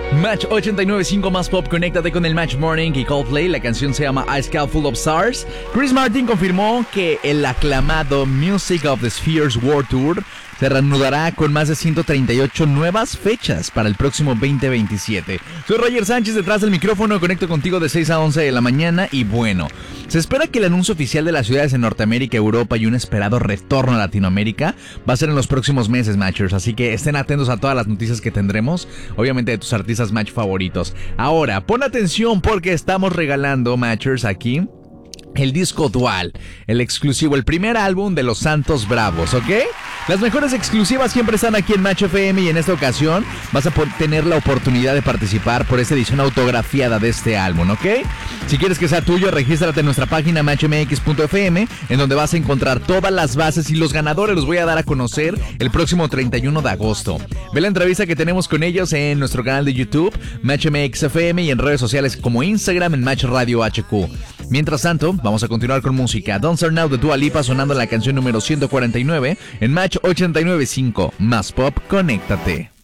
Match 89.5 más pop, conéctate con el Match Morning y Coldplay. La canción se llama A Sky Full of Stars. Chris Martin confirmó que el aclamado Music of the Spheres World Tour se reanudará con más de 138 nuevas fechas para el próximo 2027. Soy Roger Sánchez, detrás del micrófono, conecto contigo de 6 a 11 de la mañana y bueno, se espera que el anuncio oficial de las ciudades en Norteamérica, Europa y un esperado retorno a Latinoamérica va a ser en los próximos meses, Matchers, así que estén atentos a todas las noticias que tendremos, obviamente de tus artistas Match favoritos. Ahora, pon atención porque estamos regalando, Matchers, aquí el disco dual, el exclusivo, el primer álbum de Los Santos Bravos, ¿ok? Las mejores exclusivas siempre están aquí en Match FM y en esta ocasión vas a tener la oportunidad de participar por esta edición autografiada de este álbum, ¿ok? Si quieres que sea tuyo, regístrate en nuestra página matchmx.fm, en donde vas a encontrar todas las bases y los ganadores los voy a dar a conocer el próximo 31 de agosto. Ve la entrevista que tenemos con ellos en nuestro canal de YouTube, MatchMXFM, y en redes sociales como Instagram en Match Radio HQ. Mientras tanto, vamos a continuar con música. Don't Start Now de Dua Lipa sonando la canción número 149 en Match 89.5. Más pop, conéctate.